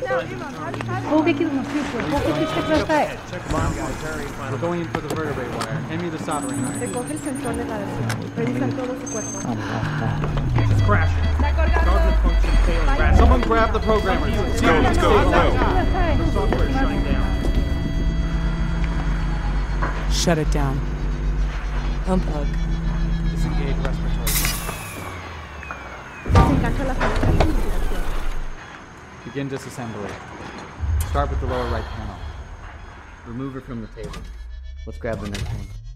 We're going in for the vertebrae wire. Hand me the soldering iron. Recoge el sensor de la revisa todo su cuerpo. It's crashing. Guarded function failing. Someone grab the programmer. Let's go, let's go, let's go. The software is shutting down. Shut it down. Unplug. Disengage respiratory. Desencaja la salida de respiración. Begin disassembly. Start with the lower right panel. Remove it from the table. Let's grab the next one.